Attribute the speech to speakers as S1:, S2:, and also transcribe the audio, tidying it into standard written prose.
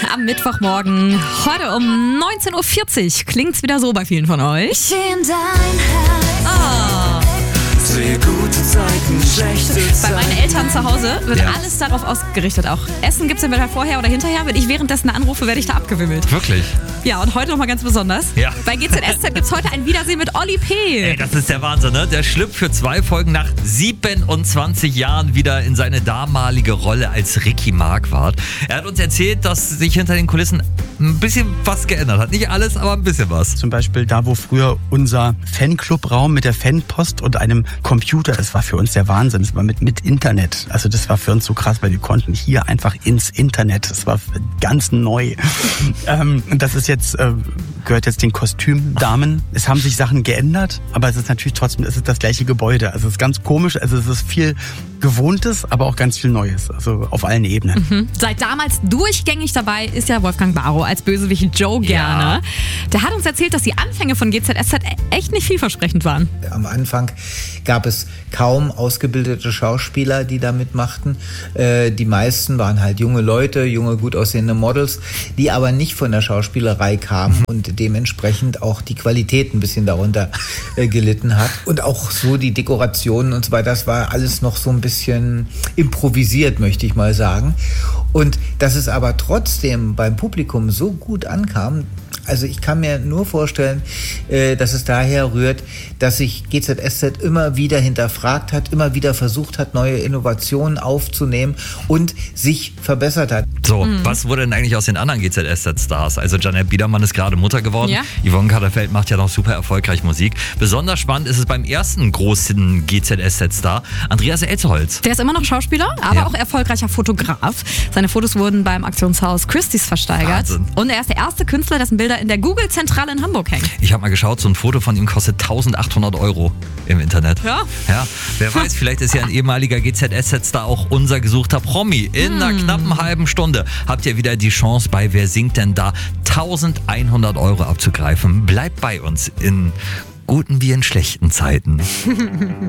S1: am Mittwochmorgen. Heute um 19.40 Uhr klingt's wieder so bei vielen von euch.
S2: Sehe gute Zeiten, schlechte
S1: Bei
S2: Zeiten.
S1: meinen Eltern zu Hause wird alles darauf ausgerichtet. Auch Essen gibt's entweder vorher oder hinterher. Wenn ich währenddessen anrufe, werde ich da abgewimmelt.
S3: Wirklich?
S1: Ja, und heute nochmal ganz besonders.
S3: Ja.
S1: Bei GZSZ gibt's heute ein Wiedersehen mit Olli P.
S3: Ey, das ist der Wahnsinn, ne? Der schlüpft für 2 Folgen nach 27 Jahren wieder in seine damalige Rolle als Ricky Marquardt. Er hat uns erzählt, dass sich hinter den Kulissen ein bisschen was geändert hat. Nicht alles, aber ein bisschen was.
S4: Zum Beispiel da, wo früher unser Fanclubraum mit der Fanpost und einem Computer, das war für uns der Wahnsinn. Das war mit Internet. Also das war für uns so krass, weil wir konnten hier einfach ins Internet. Das war ganz neu. Das ist jetzt, gehört jetzt den Kostümdamen. Es haben sich Sachen geändert, aber es ist natürlich trotzdem, es ist das gleiche Gebäude. Also es ist ganz komisch. Also es ist viel Gewohntes, aber auch ganz viel Neues. Also auf allen Ebenen.
S1: Seit damals durchgängig dabei ist ja Wolfgang Barrow als Bösewicht Joe gerne. Der hat uns erzählt, dass die Anfänge von GZSZ echt nicht vielversprechend waren.
S5: Am Anfang gab es kaum ausgebildete Schauspieler, die da mitmachten. Die meisten waren halt junge Leute, junge, gut aussehende Models, die aber nicht von der Schauspielerei kamen und dementsprechend auch die Qualität ein bisschen darunter gelitten hat. Und auch so die Dekorationen und so weiter, das war alles noch so ein bisschen improvisiert, möchte ich mal sagen. Und dass es aber trotzdem beim Publikum so gut ankam, also ich kann mir nur vorstellen, dass es daher rührt, dass sich GZSZ immer wieder hinterfragt hat, immer wieder versucht hat, neue Innovationen aufzunehmen und sich verbessert hat.
S3: So, was wurde denn eigentlich aus den anderen GZSZ-Stars? Also Janette Biedermann ist gerade Mutter geworden.
S1: Ja.
S3: Yvonne Katterfeld macht ja noch super erfolgreich Musik. Besonders spannend ist es beim ersten großen GZSZ-Star, Andreas Elzeholz.
S1: Der ist immer noch Schauspieler, aber
S3: Ja.
S1: auch erfolgreicher Fotograf. Seine Fotos wurden beim Auktionshaus Christie's versteigert.
S3: Wahnsinn.
S1: Und er ist der erste Künstler, dessen Bilder in der Google-Zentrale in Hamburg hängen.
S3: Ich habe mal geschaut, so ein Foto von ihm kostet 1.800 € im Internet.
S1: Ja.
S3: Ja, wer weiß, vielleicht ist ja ein ehemaliger GZSZ-Star auch unser gesuchter Promi. In einer knappen halben Stunde habt ihr wieder die Chance, bei Wer singt denn da 1.100 € abzugreifen. Bleibt bei uns in guten wie in schlechten Zeiten.